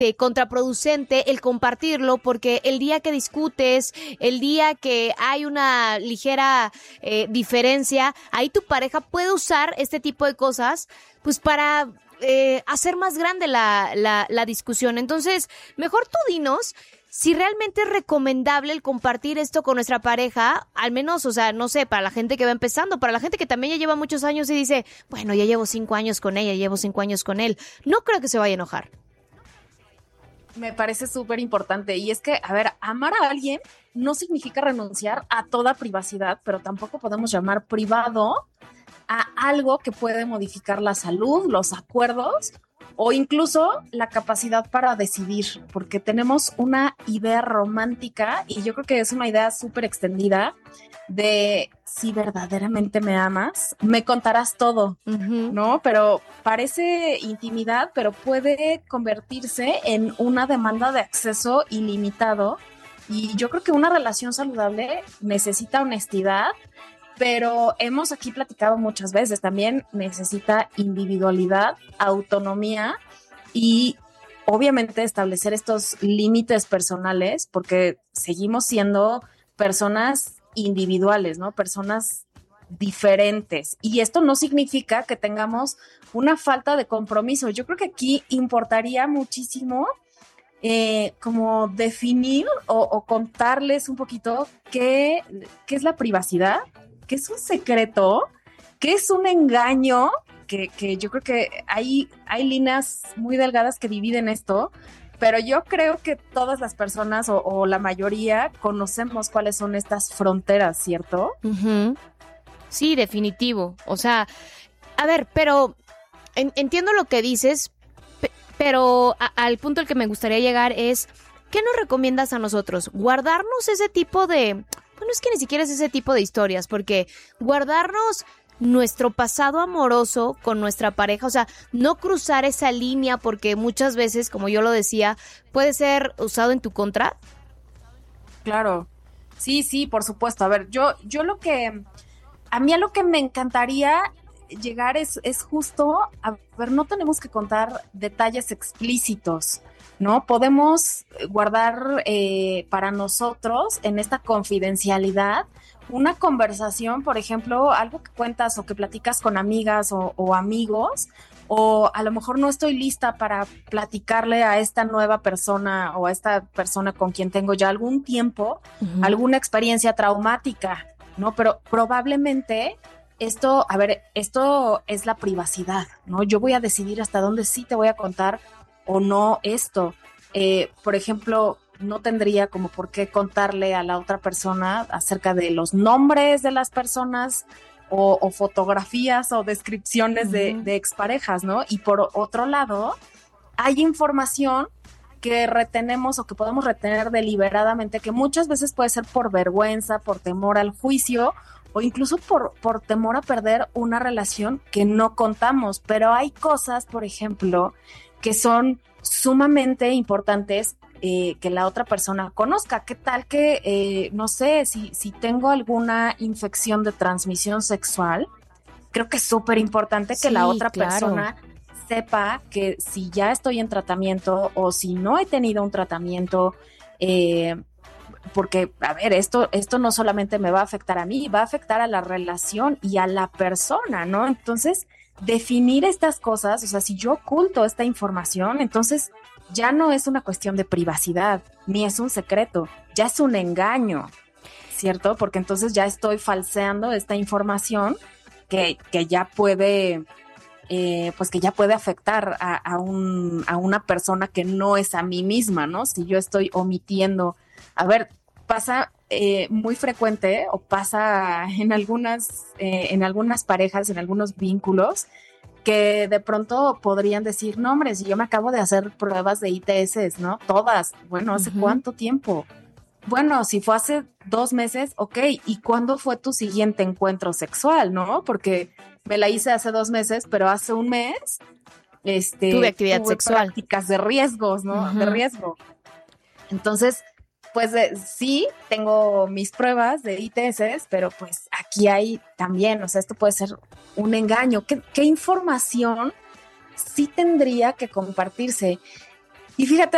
contraproducente el compartirlo, porque el día que discutes, el día que hay una ligera diferencia, ahí tu pareja puede usar este tipo de cosas pues para hacer más grande la discusión. Entonces, mejor tú dinos si realmente es recomendable el compartir esto con nuestra pareja, al menos, o sea, no sé, para la gente que va empezando, para la gente que también ya lleva muchos años y dice, bueno, ya llevo 5 años con ella, llevo 5 años con él. No creo que se vaya a enojar. Me parece súper importante. Y es que, a ver, amar a alguien no significa renunciar a toda privacidad, pero tampoco podemos llamar privado a algo que puede modificar la salud, los acuerdos o incluso la capacidad para decidir, porque tenemos una idea romántica y yo creo que es una idea súper extendida de si verdaderamente me amas, me contarás todo, ¿no? Pero parece intimidad, pero puede convertirse en una demanda de acceso ilimitado y yo creo que una relación saludable necesita honestidad, pero hemos aquí platicado muchas veces, también necesita individualidad, autonomía y obviamente establecer estos límites personales, porque seguimos siendo personas individuales, ¿no? Personas diferentes. Y esto no significa que tengamos una falta de compromiso. Yo creo que aquí importaría muchísimo como definir o contarles un poquito qué es la privacidad, qué es un secreto, qué es un engaño, que yo creo que hay líneas muy delgadas que dividen esto, pero yo creo que todas las personas o la mayoría conocemos cuáles son estas fronteras, ¿cierto? Uh-huh. Sí, definitivo. O sea, a ver, pero entiendo lo que dices, pero al punto al que me gustaría llegar es, ¿qué nos recomiendas a nosotros? ¿Guardarnos ese tipo de... Bueno, es que ni siquiera es ese tipo de historias, porque guardarnos nuestro pasado amoroso con nuestra pareja, o sea, no cruzar esa línea porque muchas veces, como yo lo decía, puede ser usado en tu contra. Claro, sí, por supuesto. A ver, a mí a lo que me encantaría llegar es justo, a ver, no tenemos que contar detalles explícitos, ¿no? Podemos guardar para nosotros en esta confidencialidad una conversación, por ejemplo, algo que cuentas o que platicas con amigas o amigos, o a lo mejor no estoy lista para platicarle a esta nueva persona o a esta persona con quien tengo ya algún tiempo, alguna experiencia traumática, ¿no? Pero probablemente esto es la privacidad, ¿no? Yo voy a decidir hasta dónde sí te voy a contar o no esto. Por ejemplo, no tendría como por qué contarle a la otra persona acerca de los nombres de las personas o fotografías o descripciones de exparejas, ¿no? Y por otro lado, hay información que retenemos o que podemos retener deliberadamente, que muchas veces puede ser por vergüenza, por temor al juicio o incluso por temor a perder una relación que no contamos. Pero hay cosas, por ejemplo, que son sumamente importantes que la otra persona conozca. ¿Qué tal que, no sé, si tengo alguna infección de transmisión sexual? Creo que es súper importante que la otra persona sepa que si ya estoy en tratamiento o si no he tenido un tratamiento, porque, a ver, esto no solamente me va a afectar a mí, va a afectar a la relación y a la persona, ¿no? Entonces, definir estas cosas, o sea, si yo oculto esta información, entonces ya no es una cuestión de privacidad, ni es un secreto, ya es un engaño, ¿cierto? Porque entonces ya estoy falseando esta información que ya puede, pues que ya puede afectar a una persona que no es a mí misma, ¿no? Si yo estoy omitiendo, a ver, pasa muy frecuente o pasa en algunas parejas, en algunos vínculos, que de pronto podrían decir, no, hombre, si yo me acabo de hacer pruebas de ITS, ¿no? Todas. Bueno, ¿hace cuánto tiempo? Bueno, si fue hace 2 meses, ok. ¿Y cuándo fue tu siguiente encuentro sexual, no? Porque me la hice hace 2 meses, pero hace un mes, tuve actividad sexual. Prácticas de riesgos, ¿no? De riesgo. Entonces, pues sí, tengo mis pruebas de ITS, pero pues aquí hay también, o sea, esto puede ser un engaño. ¿Qué información sí tendría que compartirse? Y fíjate,